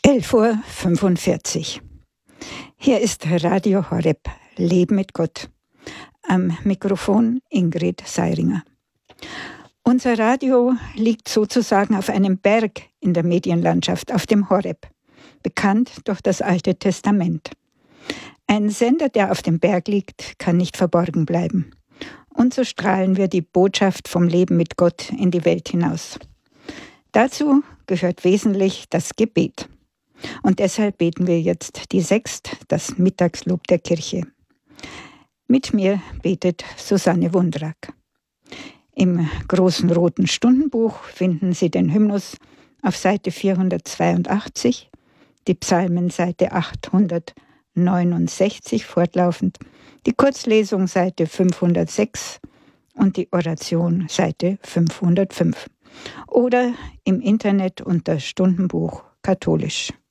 11:45 Uhr. Hier ist Radio Horeb, Leben mit Gott. Am Mikrofon Ingrid Seiringer. Unser Radio liegt sozusagen auf einem Berg in der Medienlandschaft, auf dem Horeb, bekannt durch das Alte Testament. Ein Sender, der auf dem Berg liegt, kann nicht verborgen bleiben. Und so strahlen wir die Botschaft vom Leben mit Gott in die Welt hinaus. Dazu gehört wesentlich das Gebet. Und deshalb beten wir jetzt die Sext, das Mittagslob der Kirche. Mit mir betet Susanne Wundrak. Im großen roten Stundenbuch finden Sie den Hymnus auf Seite 482, die Psalmen Seite 869 fortlaufend, die Kurzlesung Seite 506 und die Oration Seite 505. Oder im Internet unter Stundenbuch katholisch.